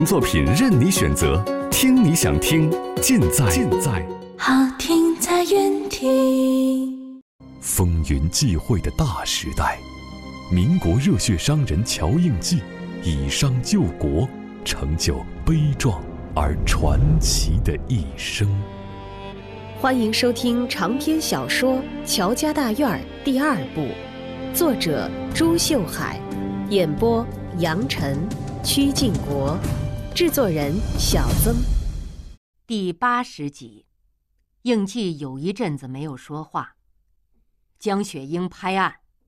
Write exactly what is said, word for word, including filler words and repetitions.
作品任你选择，听你想听，尽在尽在好听在原听。 风云际会的大时代，民国热血商人乔应记以商救国，成就悲壮而传奇的一生。 欢迎收听长篇小说《乔家大院》第二部，作者朱秀海，演播杨晨、曲靖国，制作人小曾。 第八十集，应季有一阵子没有说话。江雪英拍案：“